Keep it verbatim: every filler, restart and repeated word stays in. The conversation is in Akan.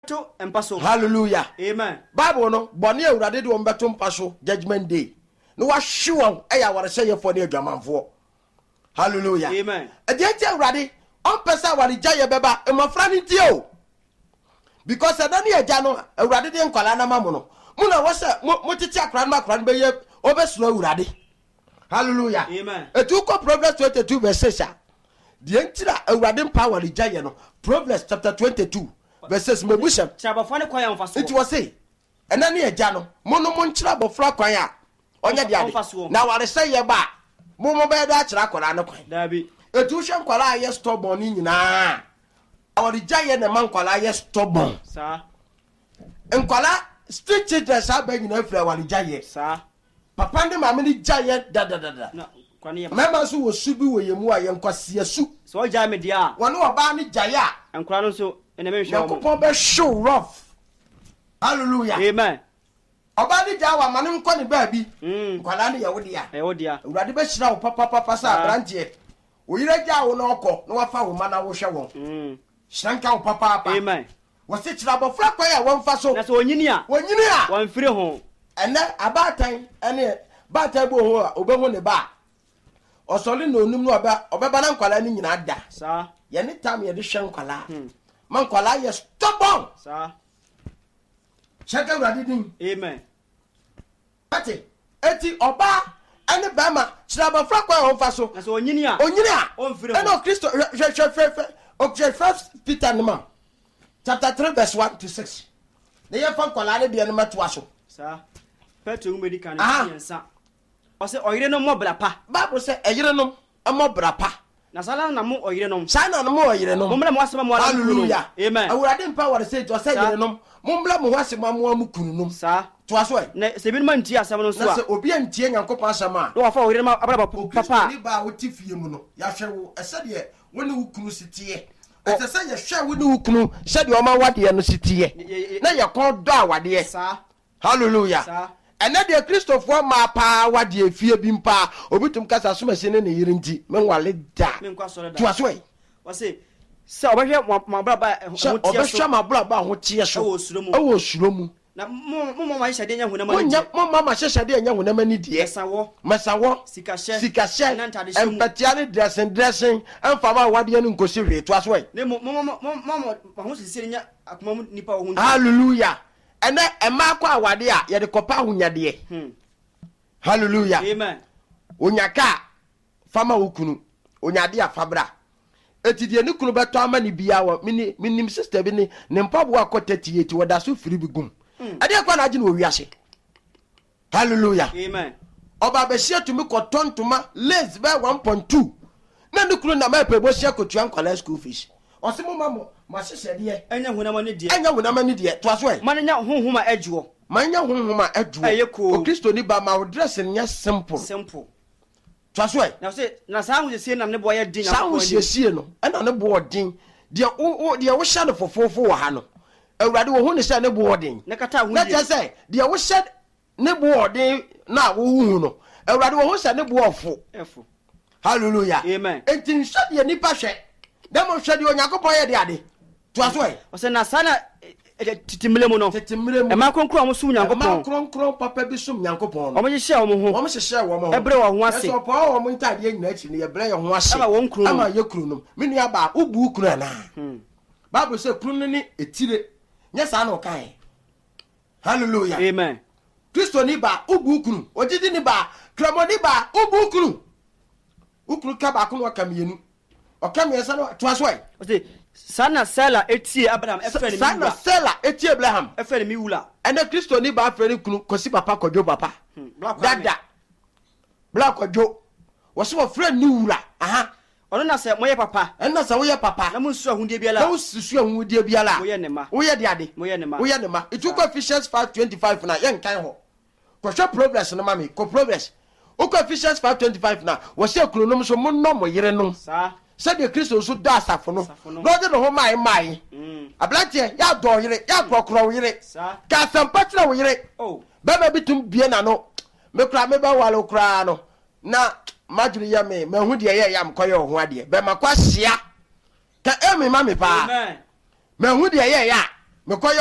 to empaso. Hallelujah. Amen. Bible no boni awurade de won beto mpaso judgment day. No wa hwe won eya wore sey yefo ne adwamanfo. Hallelujah. Amen. E de ti awurade on pesa ware jaye beba e mafra ni tie o. Because ada ne agya no awurade de nkwala na mamu no. Mu na wo se mo titi akra na akra be ye obesuno awurade. Hallelujah. Amen. Etu ko Proverbs twenty-two verse six. The entira awurade power ware jaye no. Proverbs chapter twenty-two verses mebushem. Chabafo ne kwaya mfaso. It was say ena ne agya no mo no mo nkyira bofra kwan a onya de ade na ware say ye ba mo mo be da kyira kwara ne kwan dabi etu hwe kwara ye stubborn ni nyina ware jaye ne man kwara ye stubborn sa nkwala street children sa ba nyina afira ware jaye sa papa ndi mama ni jaye da da da da na kwani ye mama so wo subi wo yemu a ye nkwase su so ja me dia wone oba ni jaye a nkwala no so ene me hwe o yakopon be show rough. Hallelujah. Amen. Oba ni ja wa mane nko ne ba bi mm nkwala ne ye wo dia e wo dia urade be hira wo papa papa sa branche wo yire ja wo na okọ na wafa wo mana wo hwe won mm hranka wo papa papa. Amen. Wo se hira bofra kwa ya won fa so na so onyini a onyini a won fire ho ene abatan ene batan bo ho a obehu ne ba osoli na onum no oba obeba na nkwala ni nyina da sa ye ne tam ye de hwe nkwala man nkwala ye stubborn sa shaka urade din. Amen. Ati eti oba ene bama hira bofra kwa ya won fa so na so onyini a onyini a on fire ho eno Kristo hwe hwe hwe okay first Peter no chapter three verse one to six. Ne ye fa nkwala ne de ne mato aso sa Petro ngumedi kan yensa o se oyire no mo brapa Bible say eyire no mo brapa na sala na mo oyire no sa na no mo oyire no mo mle mo asema mo ala. Hallelujah. Amen. Awurade mpa wore say to say eyire no mo mle mo asema mo am kunu no sa to aso e na se bi no manti asema no so na a se obi antie nyankopon asema do wa fa oyire ma abra papa ni ba wo tifie mu no ya hwe wo ese de woni wo kunu sitie ese se ye hwe wo ni wo kunu se de o ma wade no sitie na ye kon do awade sa. Hallelujah. sa ene de Christopher ma pa wade afie bi mpa obitum kasa so machine ne yire nti menwale da me nkwa so da to aso e o se se obehwe ma bra ba ho tie so obehwe ma bra ba ho tie so wo suro mu e wo suro mu na mo mo ma hyade nya hunama ni nya mo mama hyehade nya hunama ni de sawo masawo sikahye sikahye empatia ne dressing dressing emfa ma wade ne nkosi hwe to aso e ne mo mo mo mo ho sisi nya akoma mu nipa wo hu. Hallelujah. Ene ema kwa awade a ye de kopa hunyade hmm Hallelujah. Amen. Onyaka fama wukunu onyade afabra etidie ne kunu beto ama ne bia wo mini minim sister bi ne ne mpabo akota tieti woda so firi bigum ade kwa na age no wiase. Hallelujah. Amen. Oba be hia tumi kotontoma lace be one point two na ne kunu na ma pe bo hia kotua nkwala school fees osimo mamo masesede enya hunama ne die enya hunama ne die to aso e man nya honhoma adwo man nya honhoma adwo o Kristo ni ba ma wo dress nya simple simple to aso e na se na sa hu se na ne boye din na ko sie sie no ena ne bo din de o de wo hya ne fofofo wo ha no awurade wo hu ne sha ne bo din ne kata hu na te se de wo hya ne bo din na wo hu no awurade wo hu sha ne bo ofo efo. Hallelujah. Amen. Entin sha de nipa hwe demo hwe de Onyankopon ye de ade to aso e o se na sana titimile mu no titimile mu e ma kronkron mo sum Nyankopon ma kronkron papa bi sum Nyankopon o mo hye o mo ho o mo hye wo mo ho ebre wo ho ase so pa o mo ntade nyina achi ne ye bre ye ho ase ama won kru ama ye kru no me nua ba ubu kru na hmm Bible say kru no ni etire nya sa na o kan. Hallelujah. Amen. Kristo ni ba ubu kru ojidi ni ba kramo ni ba ubu kru ukru ka ba kunu akamienu okamiesa no to aso e o se sana sela etie Abraham efere ni sana sela etie Abraham efere mi wula ene Kristo ni ba afere kunu kosi papa kodwo papa dada black kodwo wo so frɛ ni wura aha ono na se moye papa ena se wo ye papa na mun su ahundie biala na wo susu ahundie biala moye ne ma wo ye de ade moye ne ma wo ye ne ma ituko Ephesians five twenty-five na ye nkan ho ko hwe progress no mami ko progress uko Ephesians five twenty-five na wo se kunonom so mo no mo yere no sa se de Kristo so da asafo no no de no ho mai mai mm ablante ya do yere ya krokro wo yere sa ka sampatra wo yere oh baba bitum bie na no me kra me ba walo kra no na majuri ya me me hu de ye ya mkoye ho ade be makwa hia ka emi ma me pa amen me hu de ye ya me